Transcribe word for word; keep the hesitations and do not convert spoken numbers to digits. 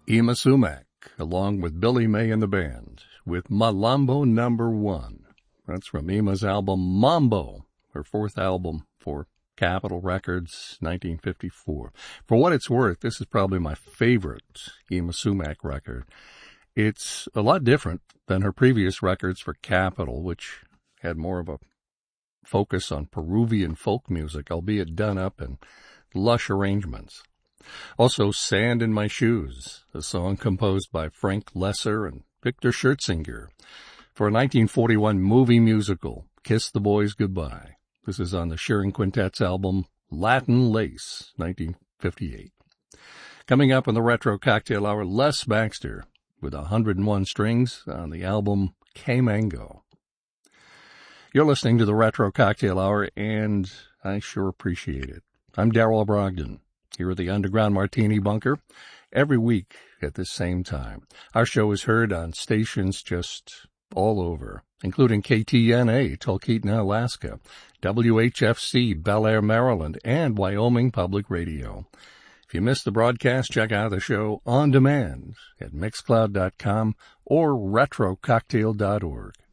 Yma Sumac, along with Billy May and the band, with Malambo Number One. That's from Yma's album Mambo, her fourth album for Capitol Records, nineteen fifty-four. For what it's worth, this is probably my favorite Yma Sumac record. It's a lot different than her previous records for Capitol, which had more of a focus on Peruvian folk music, albeit done up in lush arrangements. Also, Sand in My Shoes, a song composed by Frank Lesser and Victor Schertzinger for a nineteen forty-one movie musical, Kiss the Boys Goodbye. This is on the Shearing Quintet's album Latin Lace, nineteen fifty-eight. Coming up on the Retro Cocktail Hour, Les Baxter with one hundred one Strings on the album K-Mango. You're listening to the Retro Cocktail Hour, and I sure appreciate it. I'm Darrell Brogdon, here at the Underground Martini Bunker, every week at this same time. Our show is heard on stations just all over, including K T N A, Talkeetna, Alaska, W H F C, Bel Air, Maryland, and Wyoming Public Radio. If you missed the broadcast, check out the show on demand at mixcloud dot com or retro cocktail dot org.